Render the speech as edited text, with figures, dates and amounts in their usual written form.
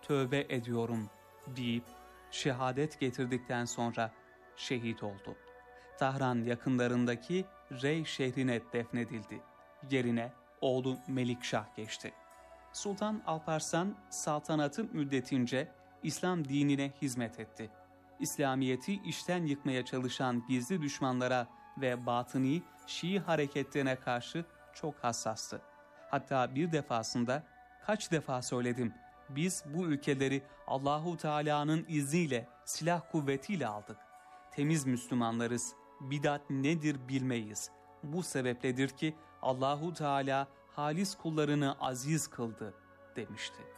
tövbe ediyorum deyip şehadet getirdikten sonra şehit oldu. Tahran yakınlarındaki Rey şehrine defnedildi. Yerine oğlu Melikşah geçti. Sultan Alparslan saltanatı müddetince İslam dinine hizmet etti. İslamiyet'i içten yıkmaya çalışan gizli düşmanlara ve batıni Şii hareketlerine karşı çok hassastı. Hatta bir defasında, kaç defa söyledim, biz bu ülkeleri Allahu Teala'nın izniyle, silah kuvvetiyle aldık. Temiz Müslümanlarız, bidat nedir bilmeyiz. Bu sebepledir ki Allahu Teala halis kullarını aziz kıldı demişti.